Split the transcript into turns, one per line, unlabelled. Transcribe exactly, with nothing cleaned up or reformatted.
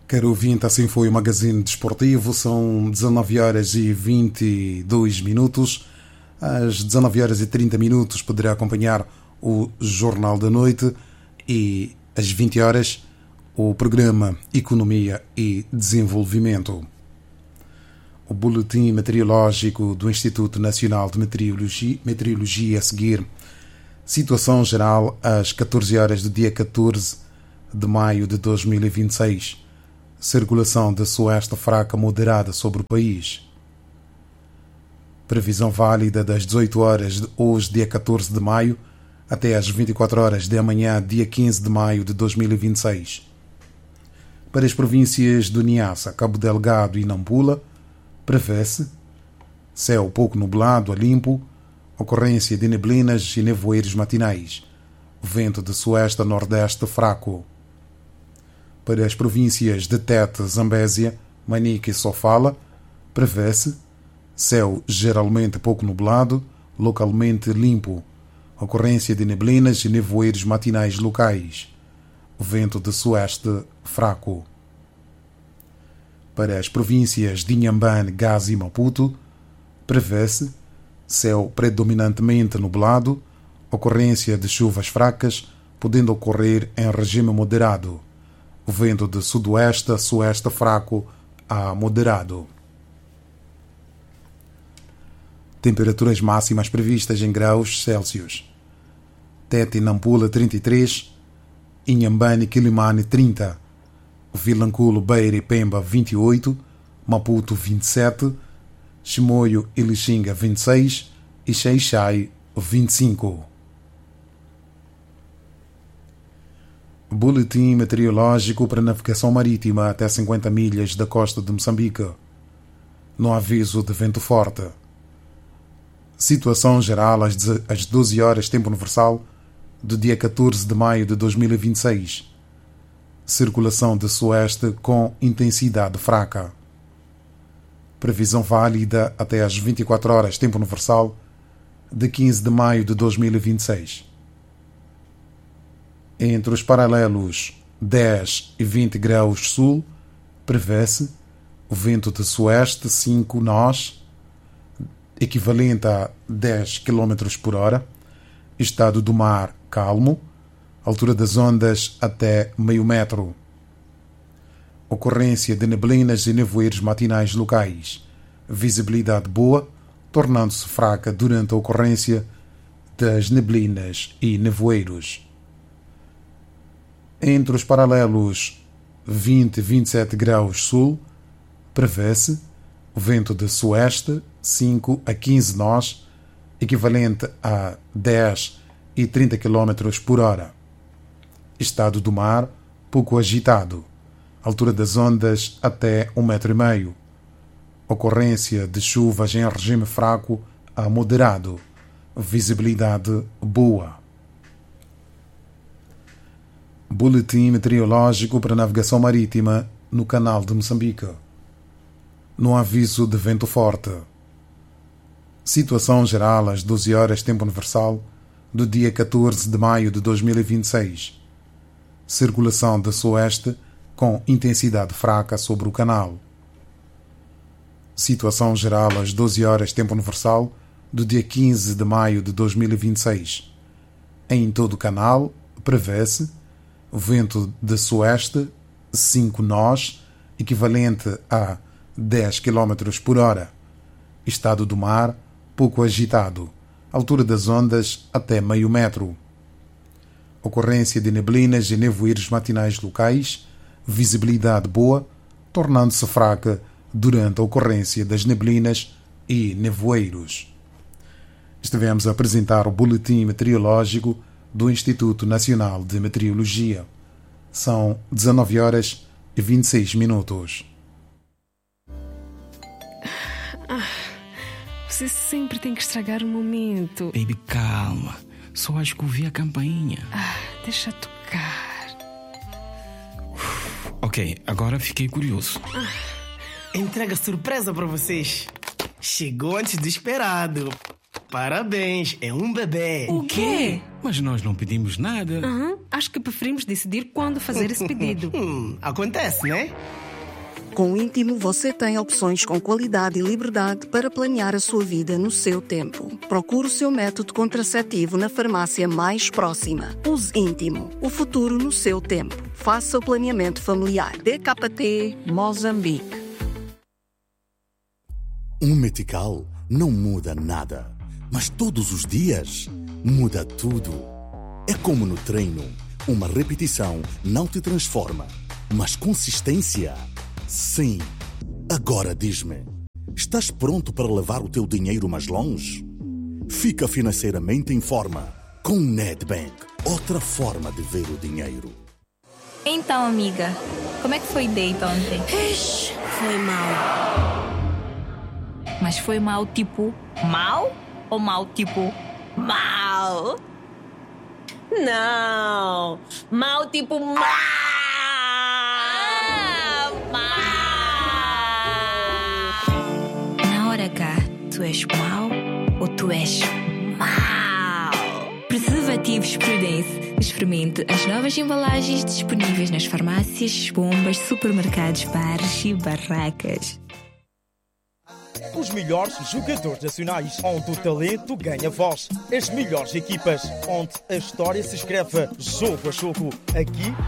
Caro ouvinte, assim foi o Magazine Desportivo. São dezanove horas e vinte e dois minutos. Às dezanove horas e trinta minutos poderá acompanhar o Jornal da Noite e às vinte horas o programa Economia e Desenvolvimento. O boletim meteorológico do Instituto Nacional de Meteorologia, Meteorologia a seguir. Situação geral às catorze horas do dia catorze de maio de dois mil e vinte e seis. Circulação de sueste fraca moderada sobre o país. Previsão válida das dezoito horas de hoje, dia catorze de maio, até às vinte e quatro horas de amanhã, dia quinze de maio de dois mil e vinte e seis. Para as províncias de Niassa, Cabo Delgado e Nampula, prevê-se céu pouco nublado a limpo, ocorrência de neblinas e nevoeiros matinais, vento de sueste a nordeste fraco. Para as províncias de Tete, Zambésia, Manica e Sofala, prevê-se céu geralmente pouco nublado, localmente limpo, ocorrência de neblinas e nevoeiros matinais locais, vento de sueste fraco. Para as províncias de Inhambane, Gaza e Maputo, prevê-se céu predominantemente nublado, ocorrência de chuvas fracas, podendo ocorrer em regime moderado, vento de sudoeste a sueste fraco a moderado. Temperaturas máximas previstas em graus Celsius. Tete e Nampula trinta e três, Inhambane e Quilimane trinta, Vilanculo, Beira e Pemba vinte e oito, Maputo vinte e sete, Chimoio e Lixinga vinte e seis e Xai-Xai vinte e cinco. Boletim meteorológico para navegação marítima até cinquenta milhas da costa de Moçambique. No aviso de vento forte. Situação geral às doze horas, tempo universal, do dia catorze de maio de dois mil e vinte e seis. Circulação de sueste com intensidade fraca. Previsão válida até às vinte e quatro horas, tempo universal, de quinze de maio de dois mil e vinte e seis. Entre os paralelos dez e vinte graus sul, prevê-se o vento de sueste cinco nós, equivalente a dez quilômetros por hora, estado do mar calmo, altura das ondas até meio metro. Ocorrência de neblinas e nevoeiros matinais locais, visibilidade boa, tornando-se fraca durante a ocorrência das neblinas e nevoeiros. Entre os paralelos vinte e vinte e sete graus sul, prevê-se o vento de sueste cinco a quinze nós, equivalente a dez e trinta quilômetros por hora. Estado do mar pouco agitado, altura das ondas até um metro e meio. Ocorrência de chuvas em regime fraco a moderado, visibilidade boa. Boletim meteorológico para navegação marítima no Canal de Moçambique. No aviso de vento forte. Situação geral às doze horas, tempo universal, do dia catorze de maio de dois mil e vinte e seis. Circulação de sueste com intensidade fraca sobre o canal. Situação geral às doze horas, tempo universal, do dia quinze de maio de dois mil e vinte e seis. Em todo o canal, prevê-se vento de sueste cinco nós, equivalente a dez quilômetros por hora. Estado do mar pouco agitado, altura das ondas até meio metro. Ocorrência de neblinas e nevoeiros matinais locais, visibilidade boa, tornando-se fraca durante a ocorrência das neblinas e nevoeiros. Estivemos a apresentar o boletim meteorológico do Instituto Nacional de Meteorologia. São dezanove horas e vinte e seis minutos.
Ah, você sempre tem que estragar o momento.
Baby, calma. Só acho que ouvi a campainha.
Ah, deixa tocar.
Uf, ok, agora fiquei curioso.
Ah.
Entrega surpresa pra vocês. Chegou antes do esperado. Parabéns, é um bebê.
O quê?
Mas nós não pedimos nada.
Uhum. acho que preferimos decidir quando fazer esse pedido.
Hum, acontece, né?
Com o Íntimo, você tem opções com qualidade e liberdade para planear a sua vida no seu tempo. Procure o seu método contraceptivo na farmácia mais próxima. Use Íntimo, o futuro no seu tempo. Faça o planeamento familiar. D K T Moçambique.
Um Metical não muda nada, mas todos os dias muda tudo. É como no treino, uma repetição não te transforma, mas consistência, sim. Agora diz-me, estás pronto para levar o teu dinheiro mais longe? Fica financeiramente em forma com o Nedbank, outra forma de ver o dinheiro.
Então, amiga, como é que foi o date ontem?
Ixi, foi mal.
Mas foi mal tipo mal ou mal tipo mal?
Não, mal tipo mal.
Ah, mal. Na hora H, tu és mal ou tu és mal? Preservativos Prudence. Experimente as novas embalagens disponíveis nas farmácias, bombas, supermercados, bares e barracas.
Os melhores jogadores nacionais, onde o talento ganha voz. As melhores equipas, onde a história se escreve jogo a jogo. Aqui